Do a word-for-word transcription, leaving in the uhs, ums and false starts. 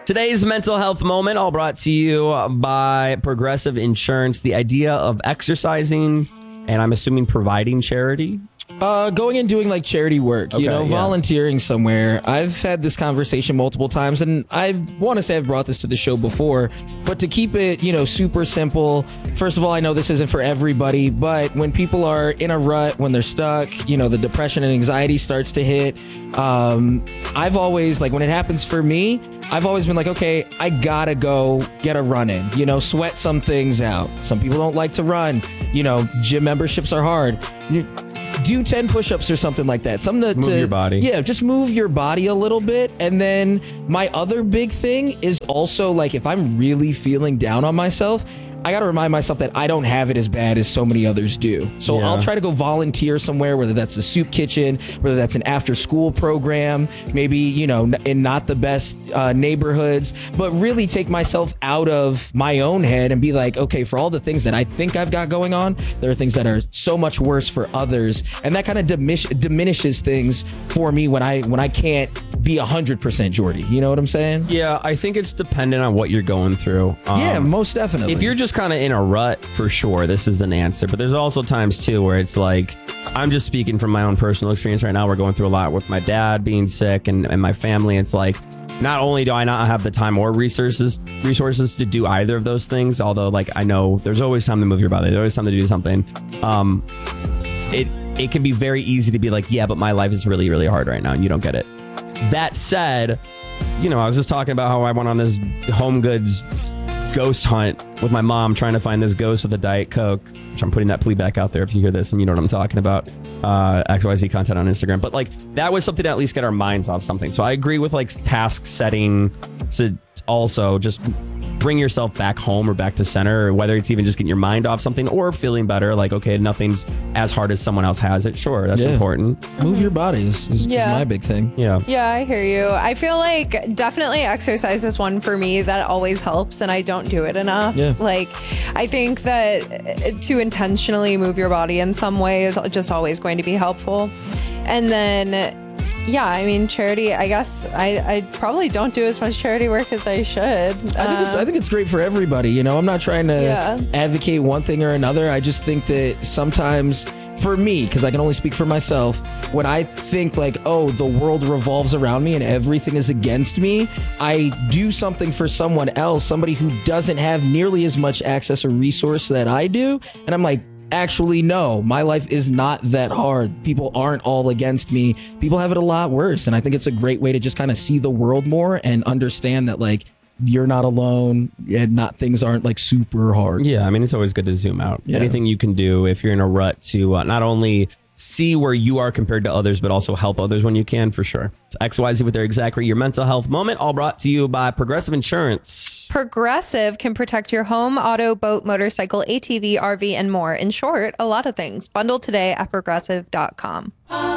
Today's mental health moment, all brought to you by Progressive Insurance. The idea of exercising, and I'm assuming providing charity. Uh, going and doing like charity work, Okay, you know, yeah. volunteering somewhere. I've had this conversation multiple times, and I want to say I've brought this to the show before, but to keep it, you know, super simple. First of all, I know this isn't for everybody, but when people are in a rut, when they're stuck, you know, the depression and anxiety starts to hit. Um, I've always, like, when it happens for me, I've always been like, okay, I gotta go get a run in, you know, sweat some things out. Some people don't like to run, you know, gym memberships are hard. You, do ten push-ups or something like that. Something to Move to- your body. Yeah, just move your body a little bit. And then my other big thing is also, like, if I'm really feeling down on myself, I got to remind myself that I don't have it as bad as so many others do. So Yeah. I'll try to go volunteer somewhere, whether that's a soup kitchen, whether that's an after-school program, maybe, you know, in not the best uh, neighborhoods, but really take myself out of my own head and be like, okay, for all the things that I think I've got going on, there are things that are so much worse for others. And that kind of diminish, diminishes things for me when I when I can't be one hundred percent Jordy. You know what I'm saying? Yeah, I think it's dependent on what you're going through. Um, Yeah, most definitely. If you're just kind of in a rut, for sure, this is an answer. But there's also times, too, where it's like, I'm just speaking from my own personal experience right now. We're going through a lot with my dad being sick and, and my family. It's like, not only do I not have the time or resources resources to do either of those things, although, like, I know there's always time to move your body. There's always time to do something. Um, it it can be very easy to be like, yeah, but my life is really, really hard right now, and you don't get it. That said, you know, I was just talking about how I went on this Home Goods ghost hunt with my mom, trying to find this ghost with a Diet Coke, which I'm putting that plea back out there if you hear this and you know what I'm talking about. Uh, X Y Z content on Instagram. But like, that was something to at least get our minds off something. So I agree with like task setting to also just bring yourself back home or back to center, or whether it's even just getting your mind off something or feeling better. Like, okay, nothing's as hard as someone else has it. Sure, that's Yeah. important. Move your body is, is, Yeah. is my big thing. Yeah. Yeah, I hear you. I feel like definitely exercise is one for me that always helps, and I don't do it enough. Yeah. Like, I think that uh, to intentionally move your body in some way is just always going to be helpful. And then, yeah, I mean, charity, I guess I, I probably don't do as much charity work as I should. I think it's Uh, I think it's great for everybody. You know, I'm not trying to Yeah. advocate one thing or another. I just think that sometimes, for me, because I can only speak for myself, when I think like, oh, the world revolves around me and everything is against me, I do something for someone else, somebody who doesn't have nearly as much access or resource that I do, and I'm like, actually, no, my life is not that hard. People aren't all against me. People have it a lot worse. And I think it's a great way to just kind of see the world more and understand that, like, you're not alone and not things aren't like super hard. Yeah, I mean, it's always good to zoom out. Yeah. Anything you can do if you're in a rut to uh, not only see where you are compared to others, but also help others when you can, for sure. It's X Y Z with their Exact Rate, your mental health moment, all brought to you by Progressive Insurance. Progressive can protect your home, auto, boat, motorcycle, A T V, R V, and more. In short, a lot of things. Bundle today at progressive dot com.